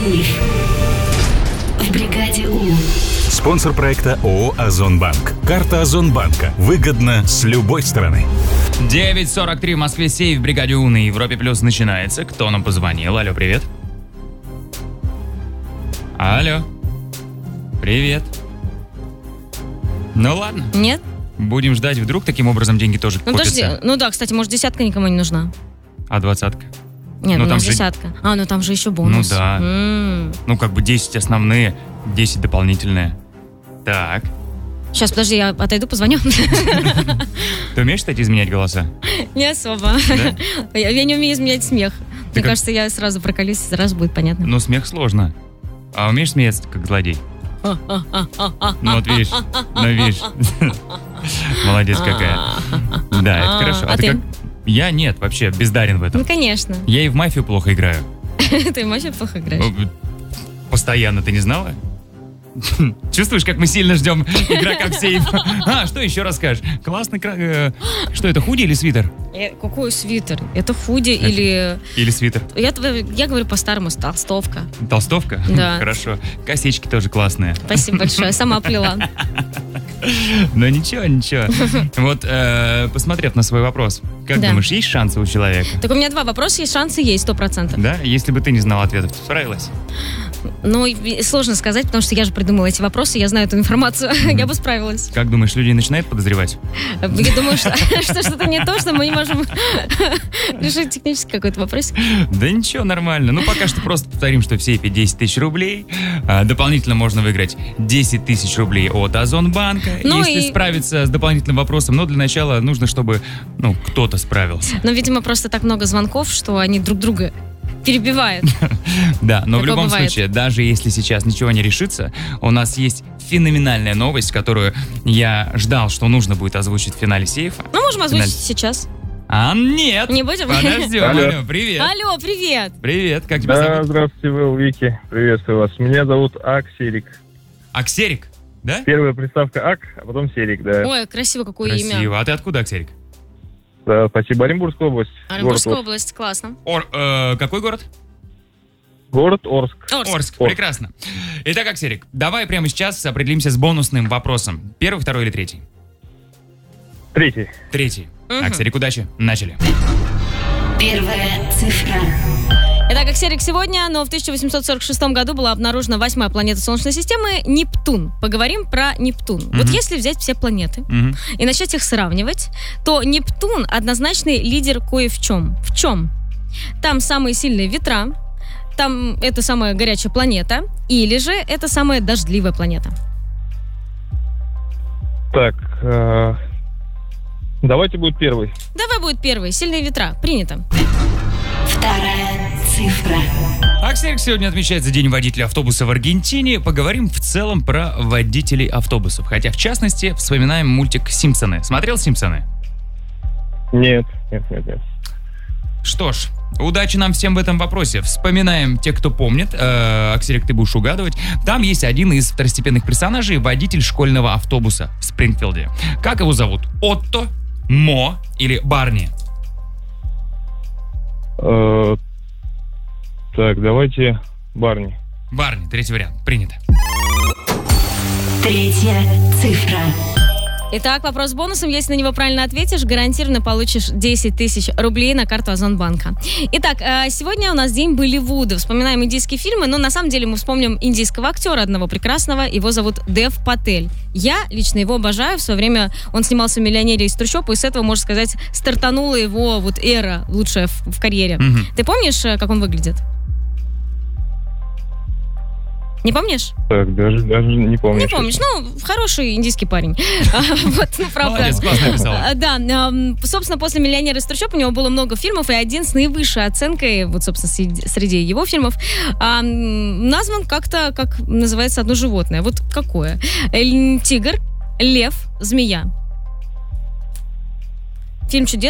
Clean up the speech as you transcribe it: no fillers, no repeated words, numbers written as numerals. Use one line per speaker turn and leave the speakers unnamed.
Максимов в бригаде У.
Спонсор проекта ООО «Озонбанк». Карта Озонбанка. Выгодно с любой стороны.
9:43 в Москве, сейф в бригаде У на Европе Плюс начинается. Кто нам позвонил? Алло, привет. Алло. Привет. Ну ладно.
Нет?
Будем ждать, вдруг таким образом деньги тоже
Ну
копятся.
подожди, ну да, кстати, может, десятка никому не нужна?
А 20-ка?
Нет,
Ну,
у
там
нас
же-
десятка. Ну там же еще бонус.
Ну да. Ну как бы 10 основные, 10 дополнительные. Так.
Сейчас, подожди, я отойду, позвоню.
Ты умеешь, кстати, изменять голоса?
Не особо. Я не умею изменять смех. Мне
как-
кажется, я сразу проколюсь, и сразу будет понятно.
Ну, смех сложно. А умеешь смеяться, как злодей? Ну вот видишь, Молодец какая. Да, это хорошо.
А ты?
как? Я нет, вообще, бездарен в этом.
Ну, конечно.
Я и в мафию плохо играю.
Ты вообще плохо играешь.
Постоянно, ты не знала? Чувствуешь, как мы сильно ждем игрока в сейф? Что еще расскажешь? Классный... Что это, худи или свитер?
Какой свитер? Это худи или...
Или свитер?
Я говорю по-старому, толстовка.
Толстовка?
Да.
Хорошо. Косички тоже классные.
Спасибо большое, сама плела.
Но ничего. Вот, посмотрев на свой вопрос, как
Да.
думаешь, есть шансы у человека?
Так у меня два вопроса, есть шансы, есть 100%.
Да? Если бы ты не знала ответов, ты справилась?
Ну, сложно сказать, потому что я же придумала эти вопросы, я знаю эту информацию, я бы справилась.
Как думаешь, люди начинают подозревать?
Я думаю, что что-то не то, что мы не можем решить технически какой-то вопрос.
Да ничего, нормально. Ну, пока что просто повторим, что в сейфе 10 тысяч рублей. Дополнительно можно выиграть 10 тысяч рублей от Озонбанка.
Ну
если
и-
справиться с дополнительным вопросом. Но для начала нужно, чтобы, кто-то справился.
Но, видимо, просто так много звонков, что они друг друга перебивают.
Да, но в
Такое
любом
бывает.
случае, даже если сейчас ничего не решится, у нас есть феноменальная новость, которую я ждал, что нужно будет озвучить в финале сейфа.
Ну, можем озвучить
Финале.
сейчас.
А нет!
Не будем?
Подождем. Алло, привет.
Алло, привет.
Привет, как тебя
Да,
зовут?
здравствуйте, Вэл, Вики. Приветствую вас. Меня зовут Аксерик.
Аксерик, да?
Первая приставка Ак, а потом Серик, да.
Ой, красиво, какое имя.
Красиво. А ты откуда, Аксерик?
Да, спасибо. Оренбургская область.
Оренбургская область, классно.
Какой город?
Город Орск.
Орск. Прекрасно. Итак, Аксерик, давай прямо сейчас определимся с бонусным вопросом. Первый, второй или третий?
Третий.
Третий. Аксерик, удачи. Начали.
Первая цифра.
Итак, Аксерик, сегодня, но в 1846 году была обнаружена 8-я планета Солнечной системы — Нептун. Поговорим про Нептун. Вот если взять все планеты
Мгм.
и начать их сравнивать, то Нептун однозначный лидер кое в чем. В чем? Там самые сильные ветра, там это самая горячая планета, или же это самая дождливая планета.
Так, давайте будет первый.
Давай будет первый. Сильные ветра. Принято.
Вторая цифра.
Аксерик сегодня отмечается День водителя автобуса в Аргентине. Поговорим в целом про водителей автобусов. Хотя, в частности, вспоминаем мультик «Симпсоны». Смотрел «Симпсоны»?
Нет.
Что ж, удачи нам всем в этом вопросе. Вспоминаем те, кто помнит. Аксерик, ты будешь угадывать. Там есть один из второстепенных персонажей, водитель школьного автобуса в Спрингфилде. Как его зовут? Отто, Мо или Барни?
Так, давайте Барни.
Барни, третий вариант. Принято.
Третья цифра.
Итак, вопрос с бонусом. Если на него правильно ответишь, гарантированно получишь 10 тысяч рублей на карту Озонбанка. Итак, сегодня у нас день Болливуда. Вспоминаем индийские фильмы, но на самом деле мы вспомним индийского актера, одного прекрасного. Его зовут Дев Патель. Я лично его обожаю. В свое время он снимался в «Миллионере из трущоб», и с этого, можно сказать, стартанула его эра лучшая в карьере.
Мгм.
Ты помнишь, как он выглядит? Не помнишь?
Так, даже не помню.
Не помнишь, хороший индийский парень. Вот, правда.
Молодец, классно написала.
Да, собственно, после «Миллионера из трущоб» у него было много фильмов, и один с наивысшей оценкой, вот, собственно, среди его фильмов, назван как-то, как называется одно животное. Вот какое? Тигр, лев, змея. Фильм «Чудес».